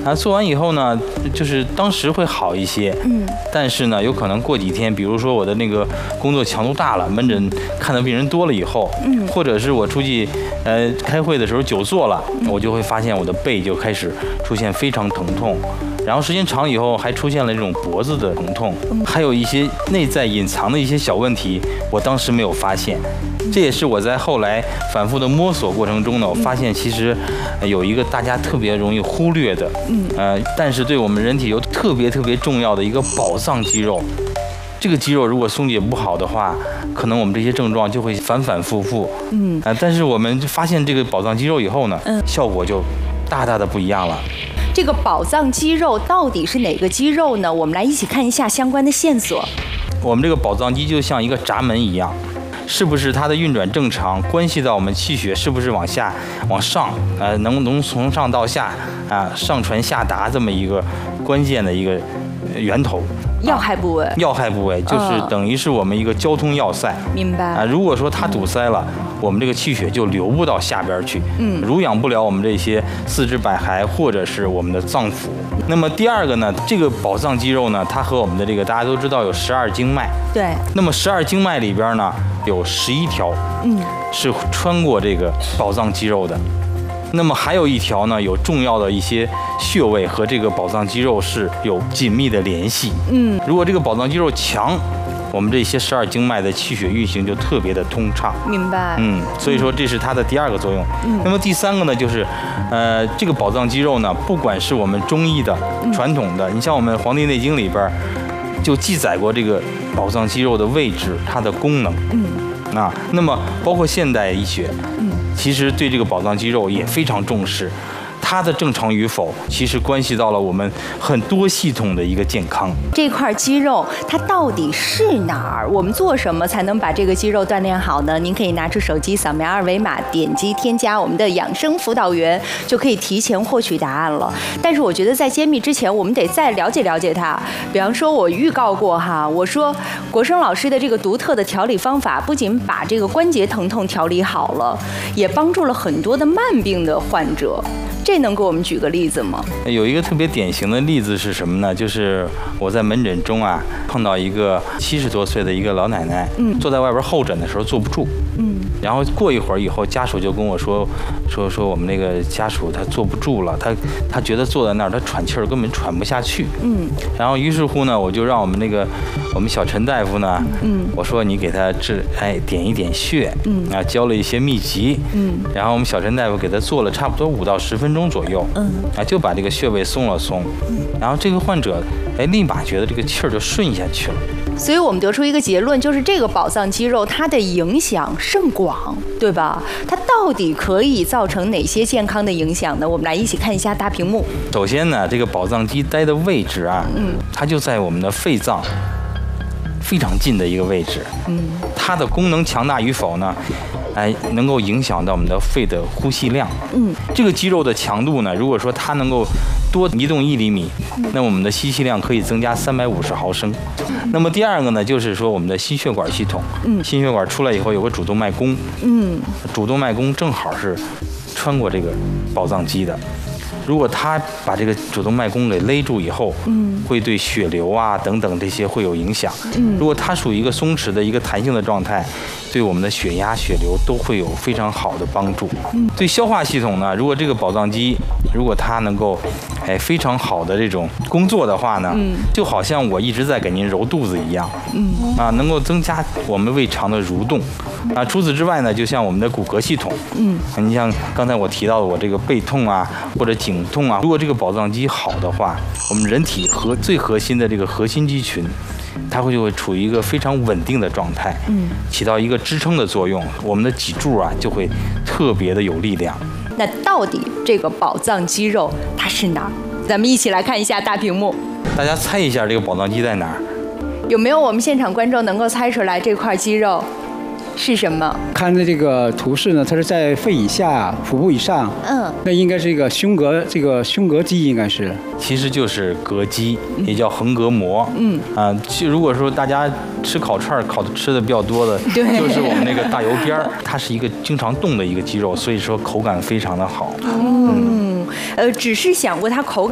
做完以后呢，就是当时会好一些，但是呢，有可能过几天，比如说我的那个工作强度大了，门诊看的病人多了以后，或者是我出去开会的时候久坐了，我就会发现我的背就开始出现非常疼痛。然后时间长了以后，还出现了这种脖子的疼痛，还有一些内在隐藏的一些小问题，我当时没有发现。这也是我在后来反复的摸索过程中呢，我发现其实有一个大家特别容易忽略的，但是对我们人体有特别重要的一个宝藏肌肉。这个肌肉如果松解不好的话，可能我们这些症状就会反复复。但是我们就发现这个宝藏肌肉以后呢，效果就大的不一样了。 这个宝藏肌肉到底是哪个肌肉呢？我们来一起看一下相关的线索。 我们这个宝藏肌就像一个闸门一样，是不是它的运转正常，关系到我们气血是不是往下、往上，能从上到下上传下达这么一个关键的一个源头。 要害部位， 要害部位就是等于是我们一个交通要塞。 明白如果说它堵塞了，我们这个气血就流不到下边去，濡养不了我们这些四肢百骸或者是我们的脏腑。那么第二个呢，这个宝藏肌肉呢，它和我们的这个大家都知道有12经脉， 对。 那么12经脉里边呢，有11条，是穿过这个宝藏肌肉的。那么还有一条呢，有重要的一些穴位和这个宝藏肌肉是有紧密的联系。如果这个宝藏肌肉强，我们这些12经脉的气血运行就特别的通畅。 明白。 所以说这是它的第二个作用。那么第三个呢，就是这个宝藏肌肉呢，不管是我们中医的、传统的，你像我们《黄帝内经》里边就记载过这个宝藏肌肉的位置、它的功能。那么包括现代医学，其实对这个宝藏肌肉也非常重视。它的正常与否，其实关系到了我们很多系统的一个健康。 这块肌肉它到底是哪儿？我们做什么才能把这个肌肉锻炼好呢？您可以拿出手机扫描2维码，点击添加我们的养生辅导员，就可以提前获取答案了。但是我觉得在揭秘之前，我们得再了解了解它。比方说，我预告过哈，我说国生老师的这个独特的调理方法，不仅把这个关节疼痛调理好了，也帮助了很多的慢病的患者。这能给我们举个例子吗？ 有一个特别典型的例子是什么呢？就是我在门诊中碰到一个70多岁的一个老奶奶，坐在外边候诊的时候坐不住，然后过一会儿以后，家属就跟我说我们那个家属他坐不住了，他觉得坐在那儿他喘气儿根本喘不下去，然后于是乎呢，我就让我们小陈大夫呢，我说你给他点一点穴，教了一些秘籍，然后我们小陈大夫给他做了差不多5到10分钟左右，就把这个穴位松了松，然后这个患者立马觉得这个气儿就顺下去了。 所以我们得出一个结论，就是这个宝藏肌肉它的影响甚广，对吧？它到底可以造成哪些健康的影响呢？我们来一起看一下大屏幕。 首先呢，这个宝藏肌待的位置它就在我们的肺脏非常近的一个位置，它的功能强大与否呢，能够影响到我们的肺的呼吸量。这个肌肉的强度呢，如果说它能够多移动1厘米，那我们的吸气量可以增加350毫升。那么第二个呢，就是说我们的心血管系统，心血管出来以后有个主动脉弓，主动脉弓正好是穿过这个宝藏肌的。如果它把这个主动脉弓给勒住以后，会对血流等等这些会有影响。如果它属于一个松弛的一个弹性的状态，对我们的血压、血流都会有非常好的帮助。对消化系统呢，如果这个宝藏肌如果它能够非常好的这种工作的话呢，就好像我一直在给您揉肚子一样，能够增加我们胃肠的蠕动。除此之外呢，就像我们的骨骼系统，你像刚才我提到的我这个背痛或者颈痛如果这个宝藏肌好的话，我们人体最核心的这个核心肌群，它就会处于一个非常稳定的状态，起到一个支撑的作用，我们的脊柱就会特别的有力量。 那到底这个宝藏肌肉它是哪儿？咱们一起来看一下大屏幕， 大家猜一下这个宝藏肌在哪儿？ 有没有我们现场观众能够猜出来这块肌肉是什么？ 看的这个图示呢，它是在肺以下、腹部以上。那应该是一个胸膈肌，应该是。 其实就是膈肌，也叫横膈膜。如果说大家吃烤串吃的比较多的，就是我们那个大油边儿，它是一个经常动的一个肌肉，所以说口感非常的好。 只是想过它口感